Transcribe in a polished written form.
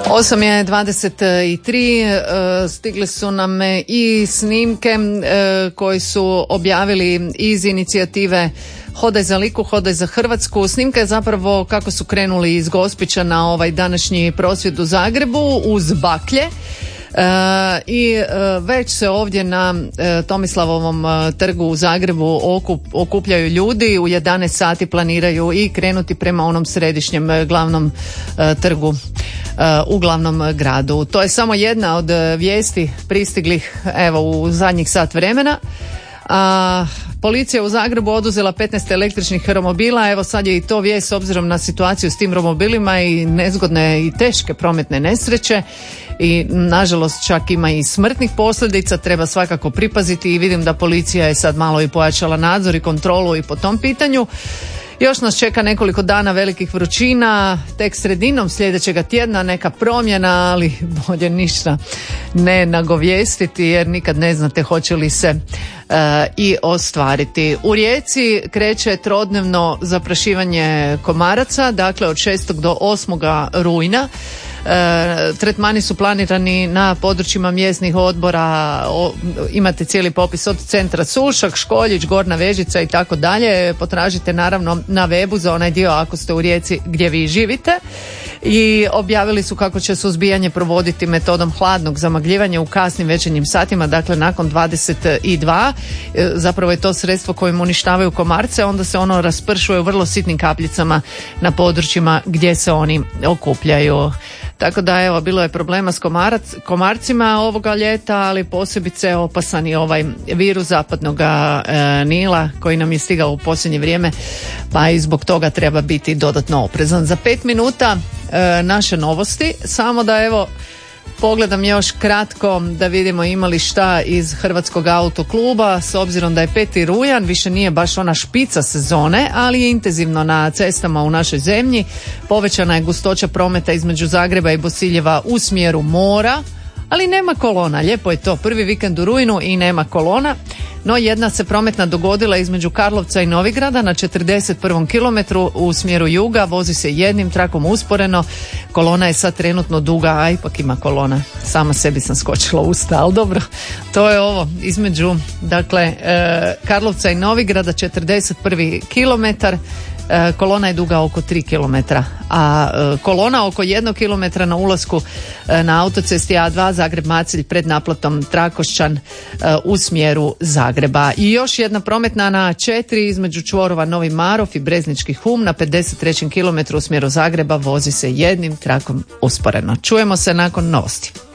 8:23, stigle su nam i snimke koje su objavili iz inicijative Hodaj za Liku, hodaj za Hrvatsku. Snimka je zapravo kako su krenuli iz Gospića na ovaj današnji prosvjed u Zagrebu uz baklje. I već se ovdje na Tomislavovom trgu u Zagrebu okupljaju ljudi. U 11 sati planiraju i krenuti prema onom središnjem glavnom trgu u glavnom gradu. To je samo jedna od vijesti pristiglih evo u zadnjih sat vremena. Policija u Zagrebu oduzela 15 električnih romobila. Evo sad je i to vijest s obzirom na situaciju s tim romobilima i nezgodne i teške prometne nesreće i nažalost čak ima i smrtnih posljedica. Treba svakako pripaziti i vidim da policija je sad malo i pojačala nadzor i kontrolu i po tom pitanju. Još nas čeka nekoliko dana velikih vrućina, tek sredinom sljedećega tjedna neka promjena, ali bolje ništa ne nagovijestiti jer nikad ne znate hoće li se i ostvariti. U Rijeci kreće trodnevno zaprašivanje komaraca, dakle od 6. do 8. rujna. Tretmani su planirani na područjima mjesnih odbora, imate cijeli popis od centra Sušak, Školjić, Gornja Vežica i tako dalje. Potražite naravno na webu za onaj dio ako ste u Rijeci gdje vi živite. I objavili su kako će suzbijanje provoditi metodom hladnog zamagljivanja u kasnim večernjim satima, dakle nakon 22. Zapravo je to sredstvo kojim uništavaju komarce, onda se ono raspršuje u vrlo sitnim kapljicama na područjima gdje se oni okupljaju. Tako da evo, bilo je problema s komarcima ovoga ljeta, ali posebice opasan je ovaj virus zapadnog Nila koji nam je stigao u posljednje vrijeme, pa i zbog toga treba biti dodatno oprezan. Za 5 minuta naše novosti, samo da evo pogledam još kratko da vidimo imali šta iz Hrvatskog autokluba, s obzirom da je 5. rujan, više nije baš ona špica sezone, ali je intenzivno na cestama u našoj zemlji. Povećana je gustoća prometa između Zagreba i Bosiljeva u smjeru mora, ali nema kolona, lijepo je to, prvi vikend u rujnu i nema kolona. No jedna se prometna dogodila između Karlovca i Novigrada na 41. kilometru u smjeru juga, vozi se jednim trakom usporeno, kolona je sad trenutno duga, a ipak ima kolona, sama sebi sam skočila u usta, ali dobro, to je ovo između dakle Karlovca i Novigrada 41. kilometar. Kolona je duga oko 3 km, a kolona oko 1 km na ulasku na autocesti A2 Zagreb-Macelj pred naplatom Trakošćan u smjeru Zagreba. I još jedna prometna na A4 između čvorova Novi Marof i Breznički Hum na 53. km u smjeru Zagreba, vozi se jednim trakom usporeno. Čujemo se nakon novosti.